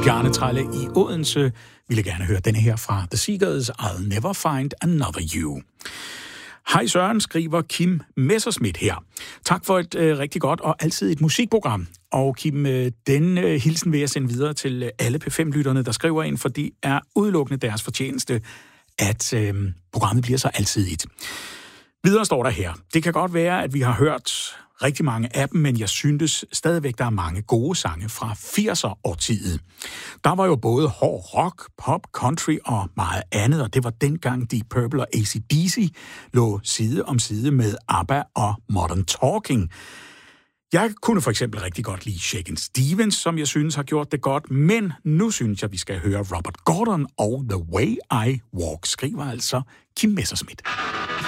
Bjarne Tralle i Odense ville gerne høre denne her fra The Seekers, I'll Never Find Another You. Hej Søren, skriver Kim Messerschmidt her. Tak for et rigtig godt og altid et musikprogram. Og Kim, den hilsen vil jeg sende videre til alle P5-lytterne, der skriver ind, for det er udelukkende deres fortjeneste, at programmet bliver så altidigt. Videre står der her. Det kan godt være, at vi har hørt rigtig mange af dem, men jeg syntes stadigvæk, der er mange gode sange fra 80'er-årtiet. Der var jo både hård rock, pop, country og meget andet, og det var dengang Deep Purple og AC/DC lå side om side med ABBA og Modern Talking. Jeg kunne for eksempel rigtig godt lide Shakin' Stevens, som jeg synes har gjort det godt, men nu synes jeg, vi skal høre Robert Gordon og The Way I Walk, skriver altså Kim Messerschmidt.